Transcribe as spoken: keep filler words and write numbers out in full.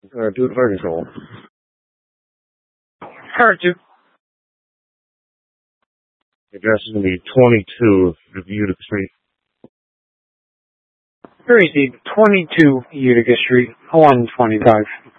Uh, do it fire control. Car two. The address is going to be twenty-two of Utica Street. Crazy, twenty-two Utica Street, one twenty-five.